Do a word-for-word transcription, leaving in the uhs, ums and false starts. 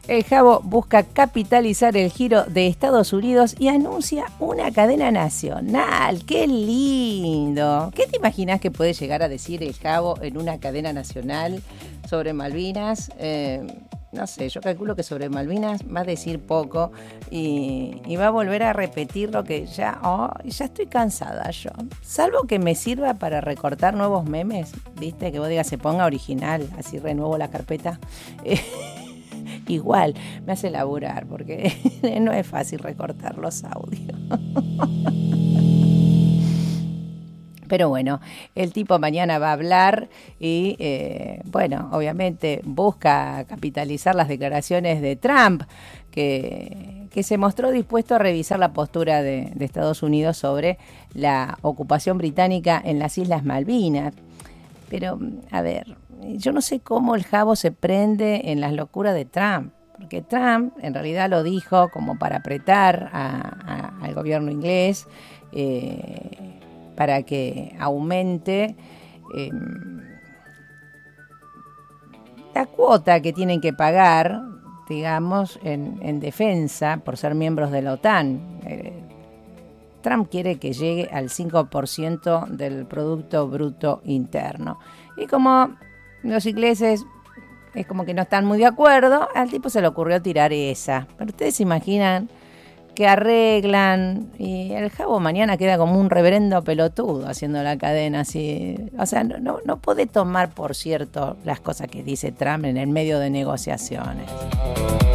El Jabo busca capitalizar el giro de Estados Unidos y anuncia una cadena nacional. ¡Qué lindo! ¿Qué te imaginas que puede llegar a decir el Jabo en una cadena nacional sobre Malvinas? Eh, no sé, yo calculo que sobre Malvinas va a decir poco y, y va a volver a repetir lo que ya... Oh, ya estoy cansada yo. Salvo que me sirva para recortar nuevos memes, ¿viste? Que vos digas, se ponga original, así renuevo la carpeta. Eh, Igual, me hace laburar porque no es fácil recortar los audios. Pero bueno, el tipo mañana va a hablar y, eh, bueno, obviamente busca capitalizar las declaraciones de Trump, que, que se mostró dispuesto a revisar la postura de, de Estados Unidos sobre la ocupación británica en las Islas Malvinas. Pero, a ver, yo no sé cómo el Jabo se prende en las locuras de Trump, porque Trump en realidad lo dijo como para apretar a, a, al gobierno inglés eh, para que aumente eh, la cuota que tienen que pagar, digamos, en, en defensa por ser miembros de la OTAN. Eh, Trump quiere que llegue al cinco por ciento del Producto Bruto Interno. Y como los ingleses es como que no están muy de acuerdo, al tipo se le ocurrió tirar esa. Pero ustedes se imaginan que arreglan y el Jabo mañana queda como un reverendo pelotudo haciendo la cadena así. O sea, no, no, no puede tomar por cierto las cosas que dice Trump en el medio de negociaciones.